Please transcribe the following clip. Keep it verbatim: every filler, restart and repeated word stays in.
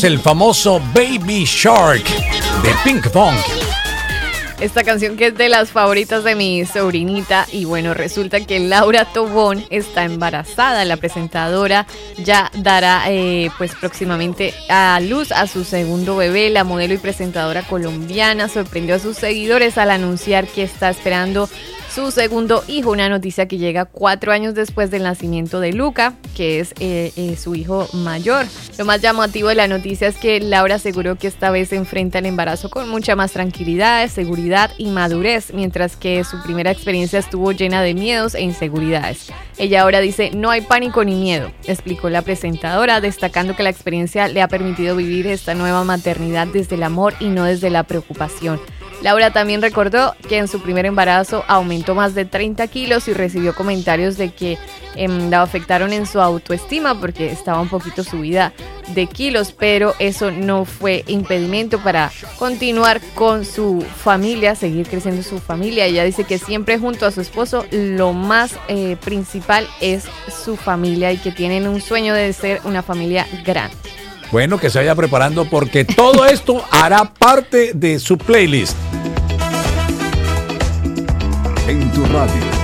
El famoso Baby Shark de Pink Funk. Esta canción que es de las favoritas de mi sobrinita. Y bueno, resulta que Laura Tobón está embarazada. La presentadora ya dará eh, pues próximamente a luz a su segundo bebé. La modelo y presentadora colombiana sorprendió a sus seguidores al anunciar que está esperando su segundo hijo, una noticia que llega cuatro años después del nacimiento de Luca, que es eh, eh, su hijo mayor. Lo más llamativo de la noticia es que Laura aseguró que esta vez se enfrenta al embarazo con mucha más tranquilidad, seguridad y madurez, mientras que su primera experiencia estuvo llena de miedos e inseguridades. Ella ahora dice, no hay pánico ni miedo, explicó la presentadora, destacando que la experiencia le ha permitido vivir esta nueva maternidad desde el amor y no desde la preocupación. Laura también recordó que en su primer embarazo aumentó más de treinta kilos y recibió comentarios de que eh, la afectaron en su autoestima porque estaba un poquito subida de kilos, pero eso no fue impedimento para continuar con su familia, seguir creciendo su familia. Ella dice que siempre junto a su esposo lo más eh, principal es su familia y que tienen un sueño de ser una familia grande. Bueno, que se vaya preparando porque todo esto hará parte de su playlist. En tu radio.